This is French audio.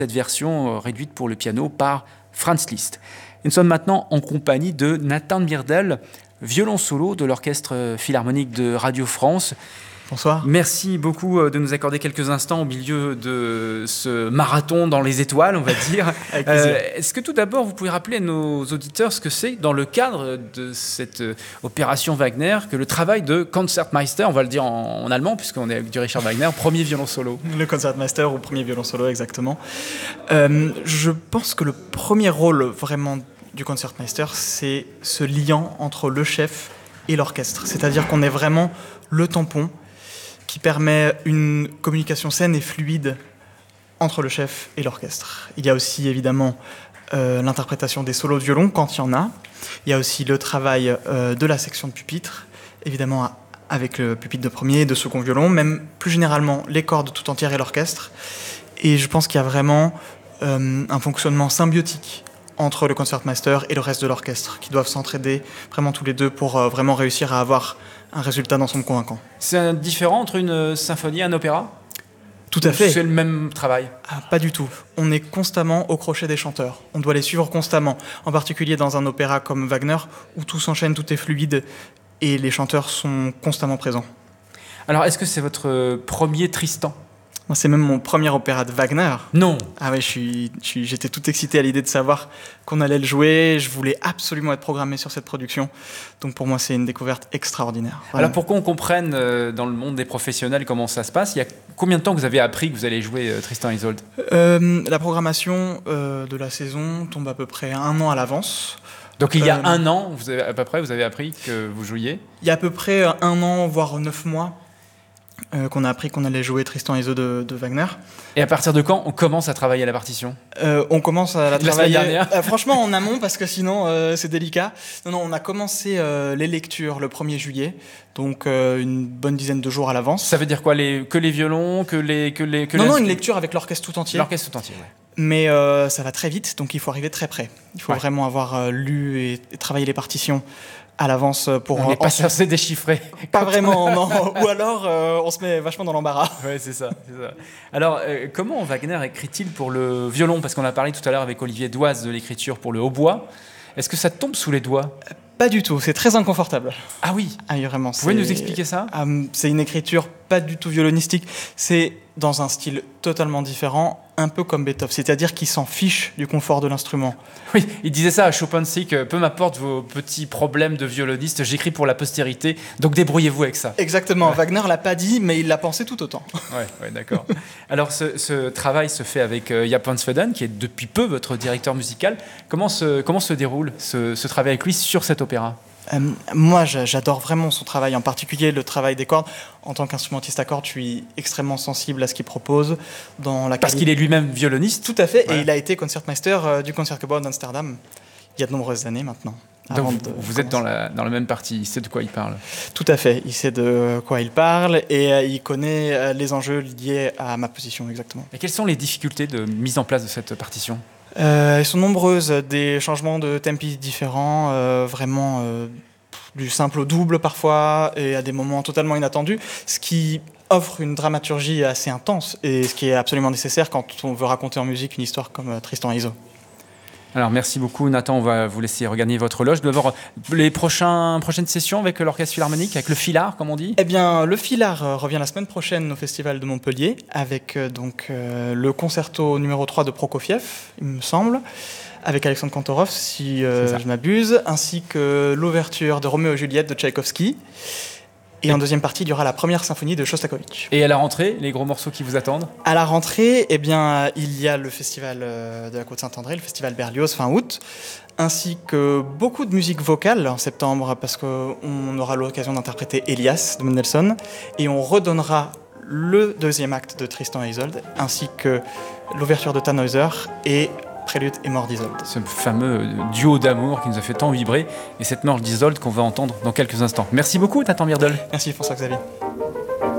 cette version réduite pour le piano par Franz Liszt. Et nous sommes maintenant en compagnie de Nathan Myrdal, violon solo de l'Orchestre Philharmonique de Radio France. Bonsoir. Merci beaucoup de nous accorder quelques instants au milieu de ce marathon dans les étoiles, on va dire. Avec plaisir. Est-ce que tout d'abord, vous pouvez rappeler à nos auditeurs ce que c'est, dans le cadre de cette opération Wagner, que le travail de Concertmeister, on va le dire en allemand, puisqu'on est avec du Richard Wagner, premier violon solo. Le Concertmeister ou premier violon solo, exactement. Je pense que le premier rôle vraiment du Concertmeister, c'est ce lien entre le chef et l'orchestre. C'est-à-dire qu'on est vraiment le tampon qui permet une communication saine et fluide entre le chef et l'orchestre. Il y a aussi évidemment l'interprétation des solos de violon quand il y en a. Il y a aussi le travail de la section de pupitre, évidemment avec le pupitre de premier et de second violon, même plus généralement les cordes tout entières et l'orchestre. Et je pense qu'il y a vraiment un fonctionnement symbiotique entre le Concertmeister et le reste de l'orchestre, qui doivent s'entraider vraiment tous les deux pour vraiment réussir à avoir un résultat d'ensemble convaincant. C'est différent entre une symphonie et un opéra ? Tout à fait. C'est le même travail ? Pas du tout. On est constamment au crochet des chanteurs. On doit les suivre constamment, en particulier dans un opéra comme Wagner, où tout s'enchaîne, tout est fluide, et les chanteurs sont constamment présents. Alors, est-ce que c'est votre premier Tristan ? C'est même mon premier opéra de Wagner. Non. Ah ouais, j'étais tout excité à l'idée de savoir qu'on allait le jouer. Je voulais absolument être programmé sur cette production. Donc pour moi, c'est une découverte extraordinaire. Vraiment. Alors pour qu'on comprenne dans le monde des professionnels comment ça se passe, il y a combien de temps que vous avez appris que vous allez jouer Tristan et Isolde ? La programmation de la saison tombe à peu près 1 an à l'avance. Donc il y a 1 an, vous avez appris que vous jouiez ? Il y a à peu près 1 an, voire 9 mois. Qu'on a appris qu'on allait jouer Tristan et Isolde de Wagner. Et à partir de quand on commence à travailler à la partition ? On commence à la travailler dernière. Franchement en amont, parce que sinon c'est délicat. Non, on a commencé les lectures le 1er juillet, donc une bonne dizaine de jours à l'avance. Ça veut dire quoi, que les violons, Non, une lecture avec l'orchestre tout entier. L'orchestre tout entier, ouais. Mais ça va très vite, donc il faut arriver très près. Il faut vraiment avoir lu et travaillé les partitions à l'avance pour... On n'est pas censé déchiffrer. Pas vraiment, non. Ou alors, on se met vachement dans l'embarras. Oui, c'est ça. Alors, comment Wagner écrit-il pour le violon ? Parce qu'on a parlé tout à l'heure avec Olivier Doise de l'écriture pour le hautbois. Est-ce que ça tombe sous les doigts ? Pas du tout, c'est très inconfortable. Ah oui ? Ah oui, vraiment. Vous pouvez nous expliquer ça ? C'est une écriture pas du tout violonistique. C'est dans un style totalement différent, un peu comme Beethoven. C'est-à-dire qu'il s'en fiche du confort de l'instrument. Oui, il disait ça à Chopin-Sick, peu m'importe vos petits problèmes de violoniste, j'écris pour la postérité, donc débrouillez-vous avec ça. Exactement, ouais. Wagner l'a pas dit, mais il l'a pensé tout autant. Ouais, d'accord. Alors ce travail se fait avec Jaap van Sweden, qui est depuis peu votre directeur musical. Comment se déroule ce travail avec lui sur cet opéra ? Moi, j'adore vraiment son travail, en particulier le travail des cordes. En tant qu'instrumentiste à cordes, je suis extrêmement sensible à ce qu'il propose. Parce qu'il est lui-même violoniste ? Tout à fait, ouais. Et il a été concertmeister du Concertgebouw d'Amsterdam il y a de nombreuses années maintenant. Donc vous êtes dans la même partie, il sait de quoi il parle ? Tout à fait, il sait de quoi il parle et il connaît les enjeux liés à ma position exactement. Et quelles sont les difficultés de mise en place de cette partition ? Elles sont nombreuses, des changements de tempi différents, vraiment du simple au double parfois, et à des moments totalement inattendus, ce qui offre une dramaturgie assez intense, et ce qui est absolument nécessaire quand on veut raconter en musique une histoire comme Tristan et Isolde. Alors merci beaucoup Nathan, on va vous laisser regagner votre loge. D'abord, les prochaines sessions avec l'Orchestre Philharmonique, avec le Filard comme on dit ? Eh bien le Filard revient la semaine prochaine au Festival de Montpellier avec le concerto numéro 3 de Prokofiev, il me semble, avec Alexandre Kantorov si je m'abuse, ainsi que l'ouverture de Roméo et Juliette de Tchaïkovski. Et en deuxième partie, il y aura la première symphonie de Shostakovich. Et à la rentrée, les gros morceaux qui vous attendent ? À la rentrée, eh bien, il y a le festival de la Côte-Saint-André, le festival Berlioz fin août, ainsi que beaucoup de musique vocale en septembre, parce qu'on aura l'occasion d'interpréter Elias de Mendelssohn, et on redonnera le 2e acte de Tristan et Isolde, ainsi que l'ouverture de Tannhäuser et Prélude et mort d'Isolde. Ce fameux duo d'amour qui nous a fait tant vibrer, et cette mort d'Isolde qu'on va entendre dans quelques instants. Merci beaucoup Nathan Myrdal. Merci François-Xavier.